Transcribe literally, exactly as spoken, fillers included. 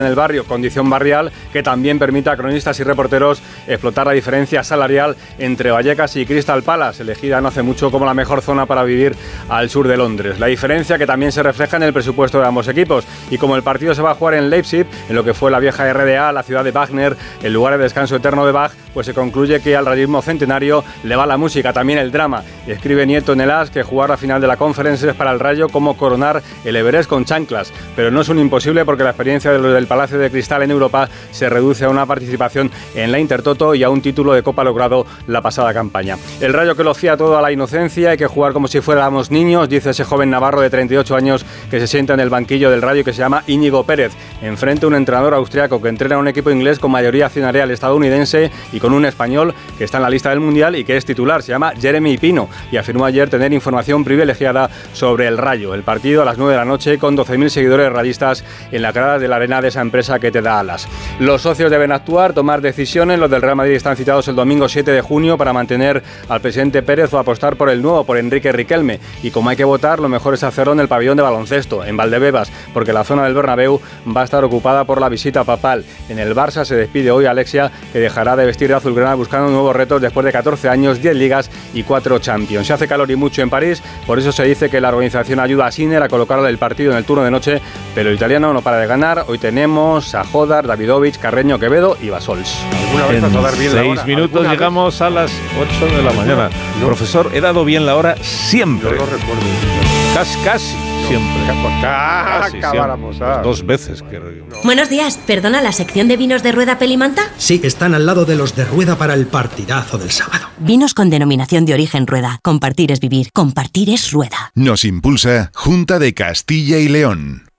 en el barrio, condición barrial que también permite a cronistas y reporteros explotar la diferencia salarial entre Vallecas y Crystal Palace, elegida no hace mucho como la mejor zona para vivir al sur de Londres. La diferencia que también se refleja en el presupuesto de ambos equipos, y como el partido se va a jugar en Leipzig, en lo que fue la vieja R D A, la ciudad de Wagner, el lugar de descanso eterno de Bach, pues se concluye que al rayismo centenario le va la música, también el drama. Y escribe Nieto en el As que jugar la final de la Conference es para el Rayo como coronar el Everest con chanclas, pero no es un imposible porque la experiencia de los del Palacio de Cristal en Europa se reduce a una participación en la Intertoto y a un título de Copa logrado la pasada campaña. El Rayo que lo fía todo a la inocencia, hay que jugar como si fuéramos niños, dice ese joven navarro de treinta y ocho años que se sienta en el banquillo del Rayo y que se llama Íñigo Pérez, enfrente a un entrenador austriaco que entrena a un equipo inglés con mayoría accionarial estadounidense y con un español que está en la lista del Mundial y que es titular, se llama Jeremy Pino, y afirmó ayer tener información privilegiada sobre el Rayo. El partido a las nueve de la noche con doce mil seguidores rayistas en la grada de la arena de esa empresa que te da alas. Los socios deben actuar, tomar decisiones. Los del Real Madrid están citados el domingo siete de junio para mantener al presidente Pérez o apostar por el nuevo, por Enrique Riquelme. Y como hay que votar, lo mejor es hacerlo en el pabellón de baloncesto, en Valdebebas, porque la zona del Bernabéu va a estar ocupada por la visita papal. En el Barça se despide hoy Alexia, que dejará de vestir de azulgrana buscando nuevos retos después de catorce años, diez ligas y cuatro Champions. Se hace calor y mucho en París, por eso se dice que la organización ayuda a Sinner a colocar el partido en el turno de noche, pero el italiano no para de ganar. Hoy tenemos a Jodar, Davidovich, Carreño, Quevedo y Basols. En seis minutos llegamos a las ocho de la mañana. No. Profesor, he dado bien la hora siempre. Yo lo recuerdo. Casi, casi siempre. Casi, acabáramos. Pues dos veces. Que... No. Buenos días. ¿Perdona, la sección de vinos de Rueda Pelimanta? Sí, están al lado de los de Rueda para el partidazo del sábado. Vinos con denominación de origen Rueda. Compartir es vivir. Compartir es Rueda. Nos impulsa Junta de Castilla y León.